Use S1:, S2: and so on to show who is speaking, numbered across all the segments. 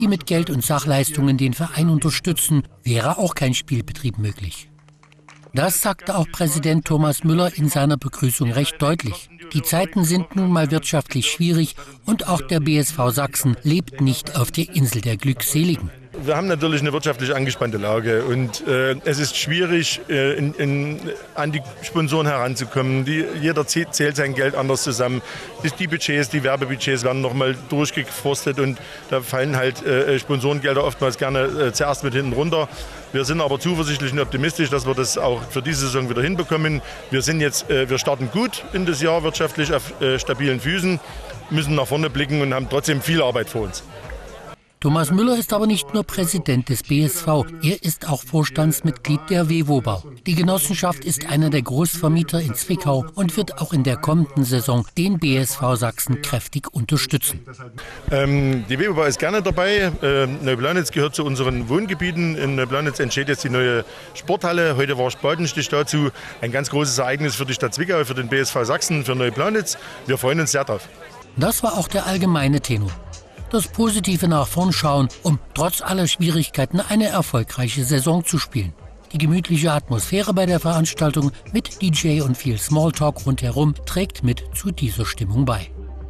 S1: die mit Geld und Sachleistungen den Verein unterstützen, wäre auch kein Spielbetrieb möglich. Das sagte auch Präsident Thomas Müller in seiner Begrüßung recht deutlich. Die Zeiten sind nun mal wirtschaftlich schwierig und auch der BSV Sachsen lebt nicht auf der Insel der Glückseligen.
S2: Wir haben natürlich eine wirtschaftlich angespannte Lage und es ist schwierig, an die Sponsoren heranzukommen. Jeder zählt sein Geld anders zusammen. Die Budgets, die Werbebudgets werden nochmal durchgeforstet und da fallen halt Sponsorengelder oftmals gerne zuerst mit hinten runter. Wir sind aber zuversichtlich und optimistisch, dass wir das auch für diese Saison wieder hinbekommen. Wir starten gut in das Jahr wirtschaftlich auf stabilen Füßen, müssen nach vorne blicken und haben trotzdem viel Arbeit vor uns.
S1: Thomas Müller ist aber nicht nur Präsident des BSV, er ist auch Vorstandsmitglied der WeWoBau. Die Genossenschaft ist einer der Großvermieter in Zwickau und wird auch in der kommenden Saison den BSV Sachsen kräftig unterstützen.
S2: Die WeWoBau ist gerne dabei. Neublaunitz gehört zu unseren Wohngebieten. In Neublaunitz entsteht jetzt die neue Sporthalle. Heute war Spatenstich dazu. Ein ganz großes Ereignis für die Stadt Zwickau, für den BSV Sachsen, für Neublaunitz. Wir freuen uns sehr drauf.
S1: Das war auch der allgemeine Tenor. Das Positive nach vorn schauen, um trotz aller Schwierigkeiten eine erfolgreiche Saison zu spielen. Die gemütliche Atmosphäre bei der Veranstaltung mit DJ und viel Smalltalk rundherum trägt mit zu dieser Stimmung bei.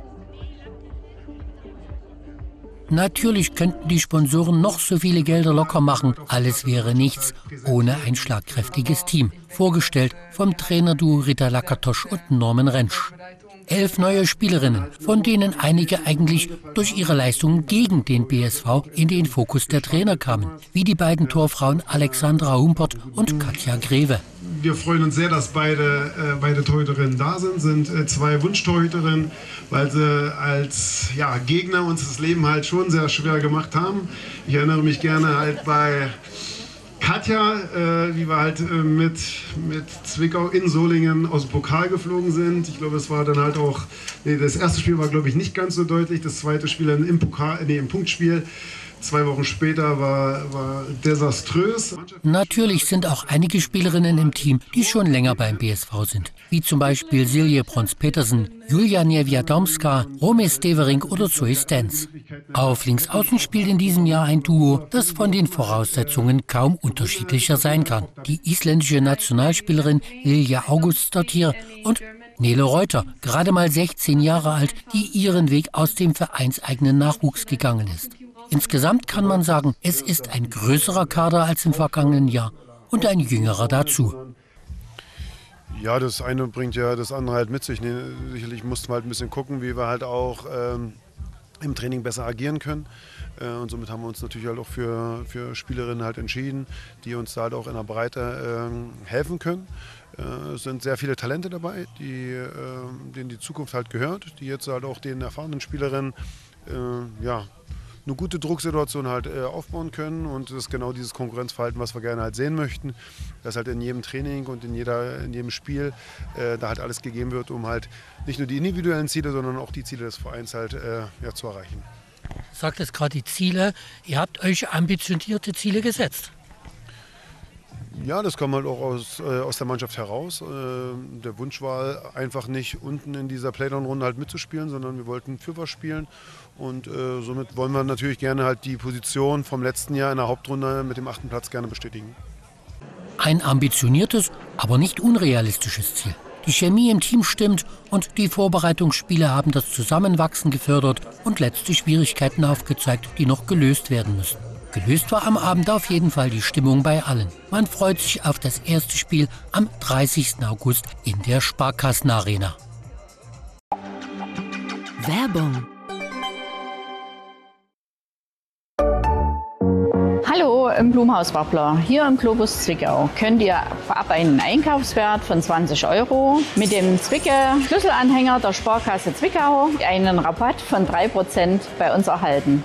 S1: Natürlich könnten die Sponsoren noch so viele Gelder locker machen. Alles wäre nichts ohne ein schlagkräftiges Team. Vorgestellt vom Trainerduo Rita Lakatosch und Norman Rentsch. 11 neue Spielerinnen, von denen einige eigentlich durch ihre Leistungen gegen den BSV in den Fokus der Trainer kamen, wie die beiden Torfrauen Alexandra Humpert und Katja Greve.
S3: Wir freuen uns sehr, dass beide Torhüterinnen da sind zwei Wunschtorhüterinnen, weil sie als Gegner uns das Leben halt schon sehr schwer gemacht haben. Ich erinnere mich gerne halt bei Katja, wie wir halt mit Zwickau in Solingen aus dem Pokal geflogen sind. Ich glaube, es war dann halt auch, das erste Spiel war, glaube ich, nicht ganz so deutlich. Das zweite Spiel dann im Punktspiel. 2 Wochen später war desaströs.
S1: Natürlich sind auch einige Spielerinnen im Team, die schon länger beim BSV sind. Wie zum Beispiel Silje Brons-Petersen, Julia Niewiadomska, Romy Stevering oder Zoe Stens. Auf Linksaußen spielt in diesem Jahr ein Duo, das von den Voraussetzungen kaum unterschiedlicher sein kann. Die isländische Nationalspielerin Lilja Augustsdottir und Nele Reuter, gerade mal 16 Jahre alt, die ihren Weg aus dem vereinseigenen Nachwuchs gegangen ist. Insgesamt kann man sagen, es ist ein größerer Kader als im vergangenen Jahr und ein jüngerer dazu.
S4: Ja, das eine bringt ja das andere halt mit sich. Sicherlich mussten wir halt ein bisschen gucken, wie wir halt auch im Training besser agieren können. Und somit haben wir uns natürlich halt auch für Spielerinnen halt entschieden, die uns da halt auch in der Breite helfen können. Es sind sehr viele Talente dabei, denen die Zukunft halt gehört, die jetzt halt auch den erfahrenen Spielerinnen eine gute Drucksituation halt aufbauen können, und das ist genau dieses Konkurrenzverhalten, was wir gerne halt sehen möchten, dass halt in jedem Training und in jedem Spiel da halt alles gegeben wird, um halt nicht nur die individuellen Ziele, sondern auch die Ziele des Vereins halt zu erreichen.
S1: Du sagtest gerade die Ziele, ihr habt euch ambitionierte Ziele gesetzt.
S4: Ja, das kam halt auch aus der Mannschaft heraus. Der Wunsch war einfach nicht, unten in dieser Playdown-Runde halt mitzuspielen, sondern wir wollten für was spielen. Und somit wollen wir natürlich gerne halt die Position vom letzten Jahr in der Hauptrunde mit dem 8. Platz gerne bestätigen.
S1: Ein ambitioniertes, aber nicht unrealistisches Ziel. Die Chemie im Team stimmt und die Vorbereitungsspiele haben das Zusammenwachsen gefördert und letzte Schwierigkeiten aufgezeigt, die noch gelöst werden müssen. Gelöst war am Abend auf jeden Fall die Stimmung bei allen. Man freut sich auf das erste Spiel am 30. August in der Sparkassenarena.
S5: Werbung.
S6: Hallo im Blumhaus Wappler. Hier im Globus Zwickau könnt ihr ab einen Einkaufswert von 20 € mit dem Zwicke-Schlüsselanhänger der Sparkasse Zwickau einen Rabatt von 3% bei uns erhalten.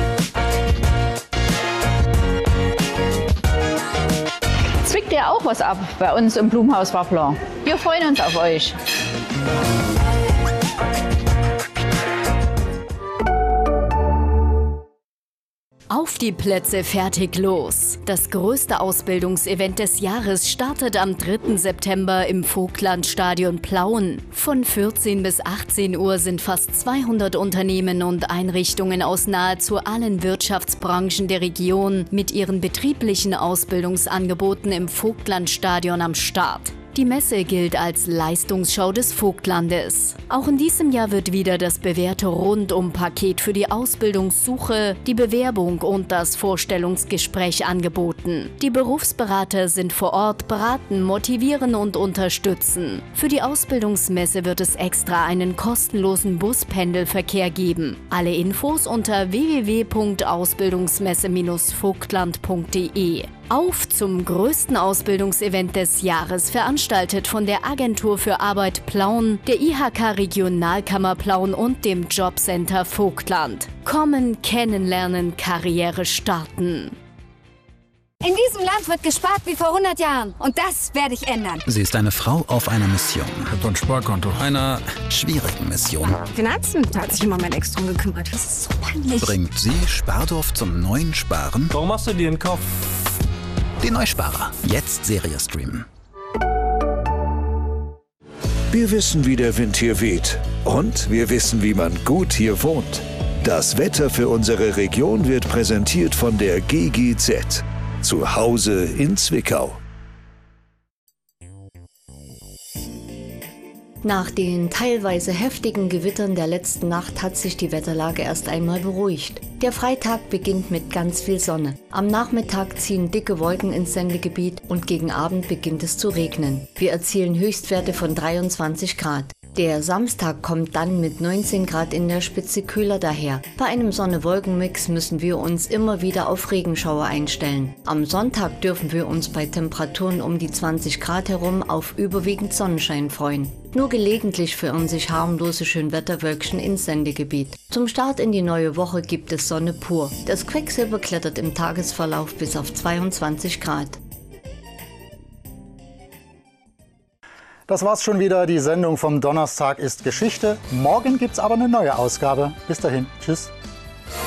S6: Zwickt ihr auch was ab bei uns im Blumhaus Wappler? Wir freuen uns auf euch.
S5: Auf die Plätze, fertig, los! Das größte Ausbildungsevent des Jahres startet am 3. September im Vogtlandstadion Plauen. Von 14 bis 18 Uhr sind fast 200 Unternehmen und Einrichtungen aus nahezu allen Wirtschaftsbranchen der Region mit ihren betrieblichen Ausbildungsangeboten im Vogtlandstadion am Start. Die Messe gilt als Leistungsschau des Vogtlandes. Auch in diesem Jahr wird wieder das bewährte Rundumpaket für die Ausbildungssuche, die Bewerbung und das Vorstellungsgespräch angeboten. Die Berufsberater sind vor Ort, beraten, motivieren und unterstützen. Für die Ausbildungsmesse wird es extra einen kostenlosen Buspendelverkehr geben. Alle Infos unter www.ausbildungsmesse-vogtland.de. Auf zum größten Ausbildungsevent des Jahres, veranstaltet von der Agentur für Arbeit Plauen, der IHK Regionalkammer Plauen und dem Jobcenter Vogtland. Kommen, kennenlernen, Karriere starten.
S7: In diesem Land wird gespart wie vor 100 Jahren. Und das werde ich ändern.
S8: Sie ist eine Frau auf einer Mission.
S9: Ich hab doch ein Sparkonto.
S8: Einer schwierigen Mission.
S7: Finanzen, da hat sich immer mein Ex drum gekümmert. Das ist so peinlich.
S8: Bringt sie Spardorf zum neuen Sparen?
S9: Warum machst du dir den Kopf?
S8: Die Neusparer. Jetzt Serie streamen.
S10: Wir wissen, wie der Wind hier weht. Und wir wissen, wie man gut hier wohnt. Das Wetter für unsere Region wird präsentiert von der GGZ. Zu Hause in Zwickau.
S11: Nach den teilweise heftigen Gewittern der letzten Nacht hat sich die Wetterlage erst einmal beruhigt. Der Freitag beginnt mit ganz viel Sonne. Am Nachmittag ziehen dicke Wolken ins Sendegebiet und gegen Abend beginnt es zu regnen. Wir erzielen Höchstwerte von 23 Grad. Der Samstag kommt dann mit 19 Grad in der Spitze kühler daher. Bei einem Sonne-Wolken-Mix müssen wir uns immer wieder auf Regenschauer einstellen. Am Sonntag dürfen wir uns bei Temperaturen um die 20 Grad herum auf überwiegend Sonnenschein freuen. Nur gelegentlich verirren sich harmlose Schönwetterwölkchen ins Sendegebiet. Zum Start in die neue Woche gibt es Sonne pur. Das Quecksilber klettert im Tagesverlauf bis auf 22 Grad.
S12: Das war's schon wieder. Die Sendung vom Donnerstag ist Geschichte. Morgen gibt's aber eine neue Ausgabe. Bis dahin. Tschüss.